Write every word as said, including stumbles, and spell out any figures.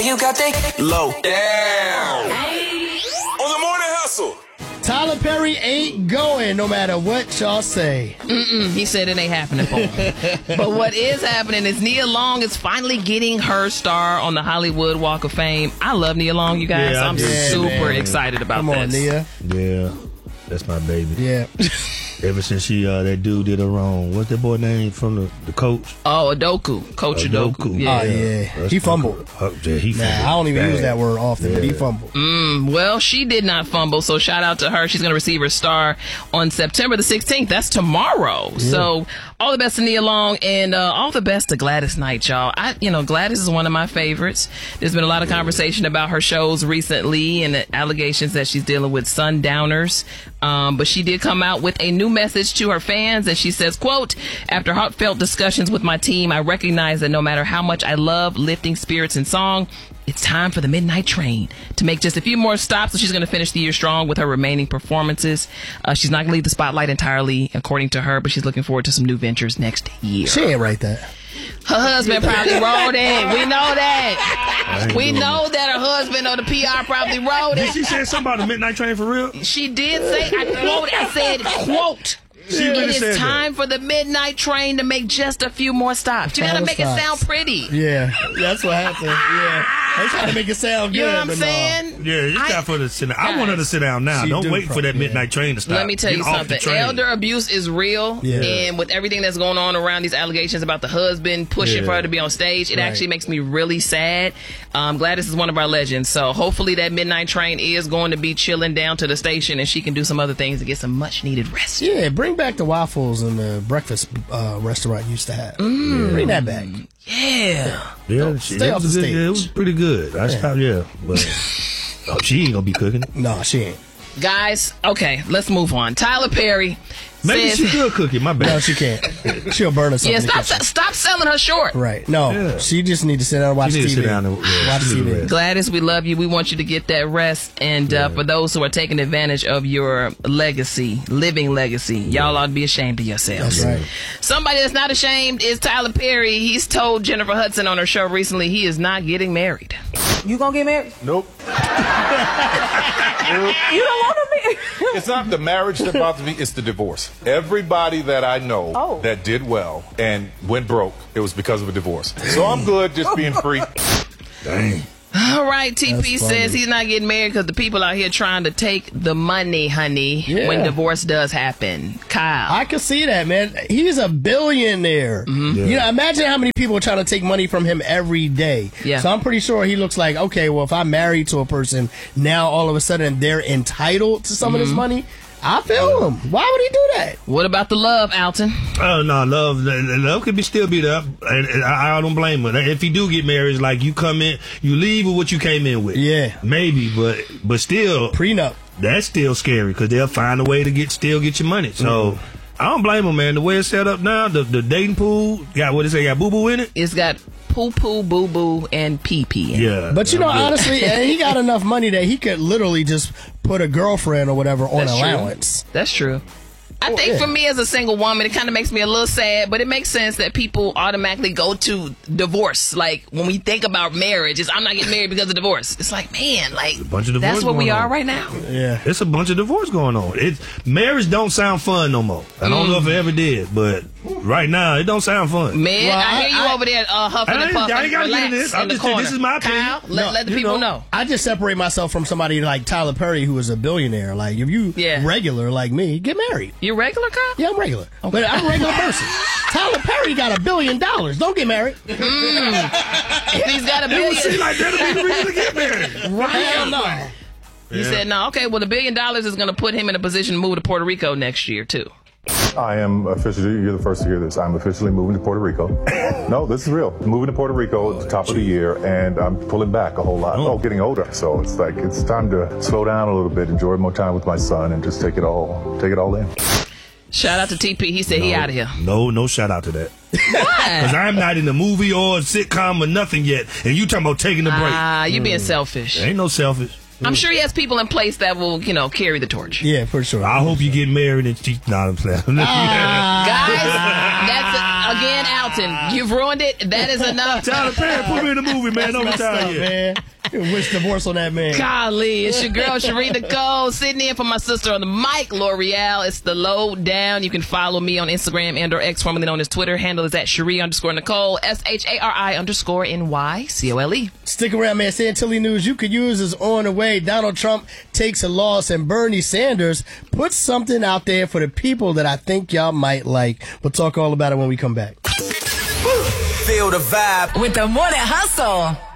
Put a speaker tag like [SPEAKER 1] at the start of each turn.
[SPEAKER 1] you got that low down.
[SPEAKER 2] On the Morning Hustle.
[SPEAKER 3] Tyler Perry ain't going no matter what y'all say.
[SPEAKER 4] Mm-mm, he said it ain't happening for him. But what is happening is Nia Long is finally getting her star on the Hollywood Walk of Fame. I love Nia Long, you guys.
[SPEAKER 5] Yeah,
[SPEAKER 4] I'm
[SPEAKER 5] yeah,
[SPEAKER 4] super
[SPEAKER 3] man.
[SPEAKER 4] excited about
[SPEAKER 3] Come
[SPEAKER 4] this.
[SPEAKER 3] on, Nia.
[SPEAKER 5] Yeah, that's my baby.
[SPEAKER 3] Yeah.
[SPEAKER 5] Ever since she, uh, that dude did her wrong. What's that boy name from the, the coach?
[SPEAKER 4] Oh, Adoku. Coach Adoku.
[SPEAKER 5] Adoku.
[SPEAKER 4] Yeah.
[SPEAKER 3] Oh, yeah.
[SPEAKER 5] That's
[SPEAKER 3] He fumbled.
[SPEAKER 5] Uh, yeah, he
[SPEAKER 3] Nah,
[SPEAKER 5] fumbled.
[SPEAKER 3] I don't even
[SPEAKER 5] Bad.
[SPEAKER 3] use that word often, but he
[SPEAKER 5] Yeah.
[SPEAKER 3] fumbled.
[SPEAKER 4] Mm, well, she did not fumble, so shout out to her. She's going to receive her star on September the sixteenth. That's tomorrow.
[SPEAKER 3] Yeah.
[SPEAKER 4] So all the best to Nia Long, and uh, all the best to Gladys Knight, y'all. I, you know, Gladys is one of my favorites. There's been a lot of conversation about her shows recently and the allegations that she's dealing with sundowners. Um, but she did come out with a new message to her fans, and she says, quote, after heartfelt discussions with my team, I recognize that no matter how much I love lifting spirits in song, it's time for the midnight train to make just a few more stops. So she's going to finish the year strong with her remaining performances. Uh, she's not going to leave the spotlight entirely, according to her, but she's looking forward to some new ventures next year.
[SPEAKER 3] She ain't write that.
[SPEAKER 4] Her husband probably wrote it. We know that. We know that her husband or the P R probably wrote
[SPEAKER 5] Did
[SPEAKER 4] it.
[SPEAKER 5] she say something about the midnight train for real?
[SPEAKER 4] She did say, I quote, I said, quote,
[SPEAKER 5] She
[SPEAKER 4] it
[SPEAKER 5] really
[SPEAKER 4] is
[SPEAKER 5] said
[SPEAKER 4] time for the midnight train to make just a few more stops. You got to
[SPEAKER 3] More
[SPEAKER 4] make it
[SPEAKER 3] stops.
[SPEAKER 4] sound pretty.
[SPEAKER 3] Yeah, that's what happened. Yeah. They trying to make it sound good.
[SPEAKER 4] You know what I'm
[SPEAKER 3] but no.
[SPEAKER 4] saying?
[SPEAKER 5] Yeah, it's
[SPEAKER 4] I-
[SPEAKER 5] time for her to sit down. I want her to sit down now.
[SPEAKER 3] She
[SPEAKER 5] Don't
[SPEAKER 3] do
[SPEAKER 5] wait for that
[SPEAKER 3] probably,
[SPEAKER 5] midnight train to stop.
[SPEAKER 4] Let me tell
[SPEAKER 5] Get
[SPEAKER 4] you
[SPEAKER 5] off the
[SPEAKER 4] something.
[SPEAKER 5] train.
[SPEAKER 4] Elder abuse is real.
[SPEAKER 3] Yeah.
[SPEAKER 4] And with everything that's going on around these allegations about the husband pushing
[SPEAKER 5] Yeah.
[SPEAKER 4] for her to be on stage, it
[SPEAKER 3] Right.
[SPEAKER 4] actually makes me really sad. Um, Gladys is one of our legends. So hopefully that midnight train is going to be chilling down to the station and she can do some other things to get some much needed rest.
[SPEAKER 3] Yeah, bring back the waffles and the breakfast uh, restaurant used to have. Bring that back.
[SPEAKER 4] Yeah.
[SPEAKER 5] Yeah, she,
[SPEAKER 3] Stay
[SPEAKER 5] it
[SPEAKER 3] off
[SPEAKER 5] was
[SPEAKER 3] the
[SPEAKER 5] good.
[SPEAKER 3] stage.
[SPEAKER 5] Yeah, it was pretty good. I stopped, yeah. But oh, she ain't going to be cooking.
[SPEAKER 3] No, she ain't.
[SPEAKER 4] Guys, okay, let's move on. Tyler Perry
[SPEAKER 5] Maybe
[SPEAKER 4] says,
[SPEAKER 5] she could cook it. My bad.
[SPEAKER 3] No, she can't. She'll burn herself.
[SPEAKER 4] yeah,
[SPEAKER 3] in the
[SPEAKER 4] stop,
[SPEAKER 3] kitchen.
[SPEAKER 4] stop selling her short.
[SPEAKER 3] Right. No,
[SPEAKER 5] Yeah.
[SPEAKER 3] she just need to sit down and watch
[SPEAKER 5] She need
[SPEAKER 3] T V.
[SPEAKER 5] to sit down and yeah,
[SPEAKER 3] watch
[SPEAKER 5] she need
[SPEAKER 3] T V.
[SPEAKER 5] to rest.
[SPEAKER 4] Gladys, we love you. We want you to get that rest. And uh, for those who are taking advantage of your legacy, living legacy, y'all ought to be ashamed of yourselves.
[SPEAKER 3] That's right.
[SPEAKER 4] Somebody that's not ashamed is Tyler Perry. He's told Jennifer Hudson on her show recently he is not getting married.
[SPEAKER 6] You gonna get married?
[SPEAKER 2] Nope.
[SPEAKER 6] You don't want to be.
[SPEAKER 2] It's not the marriage that bothers me, it's the divorce. Everybody that I know
[SPEAKER 6] Oh.
[SPEAKER 2] that did well and went broke, it was because of a divorce. So I'm good just being free.
[SPEAKER 5] Dang.
[SPEAKER 4] All right, T P
[SPEAKER 3] That's funny.
[SPEAKER 4] says he's not getting married because the people out here trying to take the money, honey,
[SPEAKER 3] Yeah.
[SPEAKER 4] when divorce does happen. Kyle.
[SPEAKER 3] I can see that, man. He's a billionaire.
[SPEAKER 5] Yeah.
[SPEAKER 3] You know, imagine how many people are trying to take money from him every day.
[SPEAKER 4] Yeah.
[SPEAKER 3] So I'm pretty sure he looks like, okay, well, if I'm married to a person, now all of a sudden they're entitled to some of this money. I feel him. Why would he do that?
[SPEAKER 4] What about the love, Alton?
[SPEAKER 5] Oh no, love, love could be still be there, and, and I, I don't blame her. If you do get married, it's like you come in, you leave with what you came in with.
[SPEAKER 3] Yeah.
[SPEAKER 5] maybe, but but still,
[SPEAKER 3] Prenup.
[SPEAKER 5] that's still scary because they'll find a way to get still get your money. So I don't blame them, man. The way it's set up now, the, the dating pool got what they say, got boo boo in it.
[SPEAKER 4] It's got poo poo, boo boo, and pee pee.
[SPEAKER 5] Yeah,
[SPEAKER 3] But you know,
[SPEAKER 5] I'm good.
[SPEAKER 3] honestly, and he got enough money that he could literally just put a girlfriend or whatever on
[SPEAKER 4] That's true.
[SPEAKER 3] allowance.
[SPEAKER 4] That's true. I think
[SPEAKER 3] yeah.
[SPEAKER 4] for me as a single woman, it kind of makes me a little sad, but it makes sense that people automatically go to divorce. Like when we think about marriage, it's I'm not getting married because of divorce. It's like, man, like
[SPEAKER 5] bunch of divorce
[SPEAKER 4] that's what we
[SPEAKER 5] going
[SPEAKER 4] are
[SPEAKER 5] on.
[SPEAKER 4] right now.
[SPEAKER 3] Yeah.
[SPEAKER 5] It's a bunch of divorce going on. It marriage don't sound fun no more. I don't know if it ever did, but right now it don't sound fun.
[SPEAKER 4] Man,
[SPEAKER 3] Well,
[SPEAKER 4] I hear you
[SPEAKER 3] I-
[SPEAKER 4] over there uh, huffing
[SPEAKER 5] I
[SPEAKER 4] and
[SPEAKER 5] ain't-
[SPEAKER 4] puffing.
[SPEAKER 5] I ain't gotta get
[SPEAKER 4] Relax
[SPEAKER 5] in this.
[SPEAKER 4] in
[SPEAKER 5] I'm
[SPEAKER 4] the
[SPEAKER 5] just saying,
[SPEAKER 4] corner.
[SPEAKER 5] this is my opinion.
[SPEAKER 4] Kyle, let,
[SPEAKER 3] No,
[SPEAKER 4] let the
[SPEAKER 5] you
[SPEAKER 4] people
[SPEAKER 5] know.
[SPEAKER 4] know.
[SPEAKER 3] I just separate myself from somebody like Tyler Perry, who is a billionaire. Like, if you
[SPEAKER 4] Yeah.
[SPEAKER 3] regular like me, get married.
[SPEAKER 4] You regular, Kyle?
[SPEAKER 3] Yeah, I'm regular. But I'm a regular person. Tyler Perry got a billion dollars. Don't get married.
[SPEAKER 4] If he's got a
[SPEAKER 5] It would seem
[SPEAKER 4] billion.
[SPEAKER 5] like that'll be the reason to get married.
[SPEAKER 3] Hell no.
[SPEAKER 4] He said, no, okay, well, the billion dollars is going to put him in a position to move to Puerto Rico next year, too.
[SPEAKER 7] I am officially, you're the first to hear this, I'm officially moving to Puerto Rico. No, this is real. Moving to Puerto Rico at the top of the year, and I'm pulling back a whole lot. Oh, getting older. So it's like, it's time to slow down a little bit, enjoy more time with my son, and just take it all, take it all in.
[SPEAKER 4] Shout out to T P. He said he out of here.
[SPEAKER 5] No, no shout out to that.
[SPEAKER 4] Why?
[SPEAKER 5] Because I'm not in a movie or a sitcom or nothing yet, and you talking about taking a break.
[SPEAKER 4] Ah, you being selfish.
[SPEAKER 5] Ain't no selfish.
[SPEAKER 4] I'm sure he has people in place that will, you know, carry the torch.
[SPEAKER 3] Yeah, for sure.
[SPEAKER 5] I hope you get married and she. Nah, I'm saying.
[SPEAKER 4] Guys, that's a, again, Alton. You've ruined it. That is enough.
[SPEAKER 5] Tyler Perry, put me in the movie, man. Don't
[SPEAKER 3] Messed
[SPEAKER 5] retire
[SPEAKER 3] up,
[SPEAKER 5] yet.
[SPEAKER 3] man. Wish divorce on that man.
[SPEAKER 4] Golly, it's your girl, Cherie Nicole, sitting in for my sister on the mic, L'Oreal. It's the Lowdown. You can follow me on Instagram and or X, formerly known as Twitter. Handle is at Cherie underscore Nicole, S H A R I underscore N Y C O L E.
[SPEAKER 3] Stick around, man. Santilli news you could use is on the way. Donald Trump takes a loss, and Bernie Sanders puts something out there for the people that I think y'all might like. We'll talk all about it when we come back.
[SPEAKER 1] Feel the vibe
[SPEAKER 8] with the Morning Hustle.